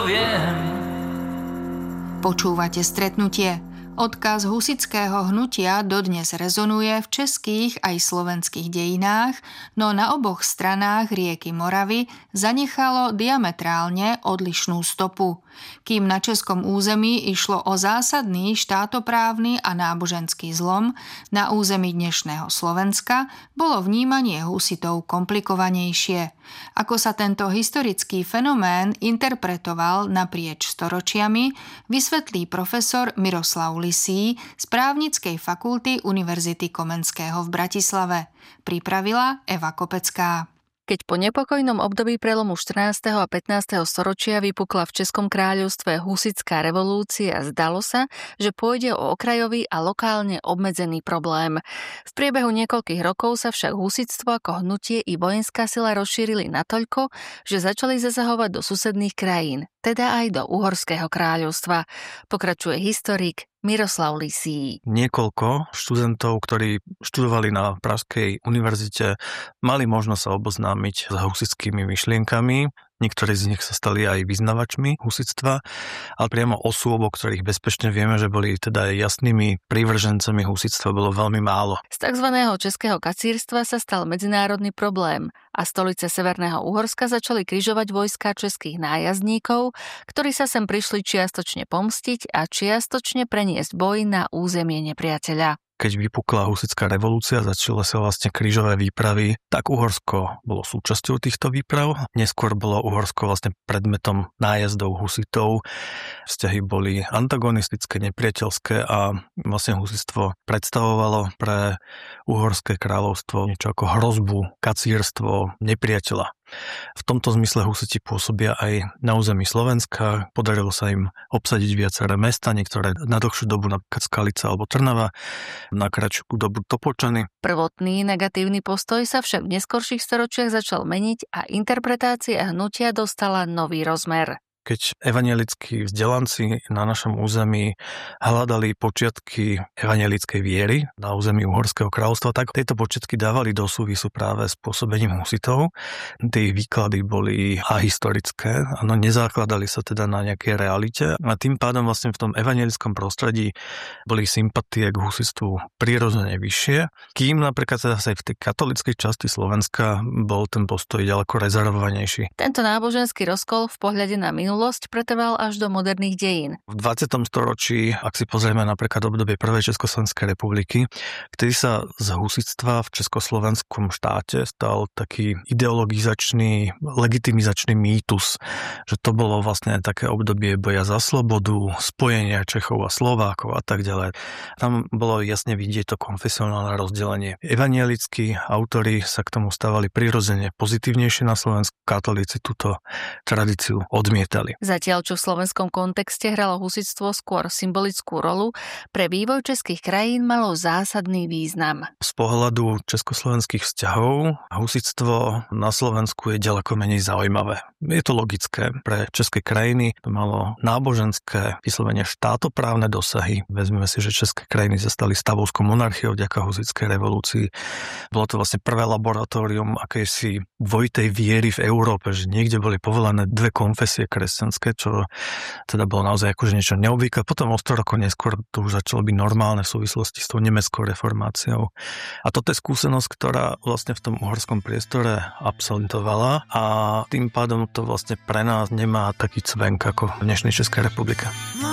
poviem. Počúvate Stretnutie. Odkaz husitského hnutia dodnes rezonuje v českých aj slovenských dejinách, no na oboch stranách rieky Moravy zanechalo diametrálne odlišnú stopu. Kým na českom území išlo o zásadný štátoprávny a náboženský zlom, na území dnešného Slovenska bolo vnímanie husitov komplikovanejšie. Ako sa tento historický fenomén interpretoval naprieč storočiami, vysvetlí profesor Miroslav Lisý z Právnickej fakulty Univerzity Komenského v Bratislave. Pripravila Eva Kopecká. Keď po nepokojnom období prelomu 14. a 15. storočia vypukla v Českom kráľovstve husitská revolúcia, zdalo sa, že pôjde o okrajový a lokálne obmedzený problém. V priebehu niekoľkých rokov sa však husitstvo ako hnutie i vojenská sila rozšírili natoľko, že začali zasahovať do susedných krajín, teda aj do Uhorského kráľovstva. Pokračuje historik Miroslav Lisý. Niekoľko študentov, ktorí študovali na Pražskej univerzite, mali možnosť sa oboznámiť s husitskými myšlienkami. Niektorí z nich sa stali aj vyznavačmi husitstva, ale priamo osôb, o ktorých bezpečne vieme, že boli teda jasnými prívržencami husitstva, bolo veľmi málo. Z tzv. Českého kacírstva sa stal medzinárodný problém a stolice Severného Uhorska začali križovať vojska českých nájazdníkov, ktorí sa sem prišli čiastočne pomstiť a čiastočne preniesť boj na územie nepriateľa. Keď vypukla husitská revolúcia, začali sa vlastne krížové výpravy, tak Uhorsko bolo súčasťou týchto výprav. Neskôr bolo Uhorsko vlastne predmetom nájazdov husitov. Vzťahy boli antagonistické, nepriateľské a vlastne husitstvo predstavovalo pre Uhorské kráľovstvo niečo ako hrozbu, kacírstvo, nepriateľa. V tomto zmysle husiti pôsobia aj na území Slovenska. Podarilo sa im obsadiť viaceré mesta, niektoré na dlhšiu dobu, napríklad Skalica alebo Trnava, na kratšiu dobu Topoľčany. Prvotný negatívny postoj sa však v neskorších storočiach začal meniť a interpretácia hnutia dostala nový rozmer. Keď evanjelickí vzdelanci na našom území hľadali počiatky evanjelickej viery na území Uhorského kráľovstva, tak tieto počiatky dávali do súvisu práve s pôsobením husitov. Tie výklady boli ahistorické, nezakladali sa teda na nejakej realite a tým pádom vlastne v tom evanjelickom prostredí boli sympatie k husitstvu prirodzene vyššie, kým napríklad teda aj v tej katolíckej časti Slovenska bol ten postoj ďaleko rezervovanejší. Tento náboženský rozkol v pohľade na minulosť pretrval až do moderných dejín. V 20. storočí, ak si pozrieme napríklad obdobie prvej Československej republiky, vtedy sa z husitstva v československom štáte stal taký ideologizačný, legitimizačný mýtus, že to bolo vlastne také obdobie boja za slobodu, spojenia Čechov a Slovákov a tak ďalej. Tam bolo jasne vidieť to konfesionálne rozdelenie. Evangelickí autori sa k tomu stávali prirodzene pozitívnejšie na Slovensku, katolíci túto tradíciu odmietali. Zatiaľ, čo v slovenskom kontexte hralo husitstvo skôr symbolickú rolu, pre vývoj českých krajín malo zásadný význam. Z pohľadu československých vzťahov husitstvo na Slovensku je ďaleko menej zaujímavé. Je to logické. Pre české krajiny to malo náboženské, vyslovene štátoprávne dosahy. Vezmeme si, že české krajiny zastali stavovskou monarchiou vďaka husitskej revolúcii. Bolo to vlastne prvé laboratórium akejsi dvojitej viery v Európe, že niekde boli povolené dve konfesie kresťanské, čo teda bolo naozaj akože niečo neobvyklé. Potom o 100 rokov neskôr to už začalo byť normálne v súvislosti s tou nemeckou reformáciou. A toto je skúsenosť, ktorá vlastne v tom uhorskom priestore absentovala a tým pádom to vlastne pre nás nemá taký cvenk ako v dnešnej Českej republike.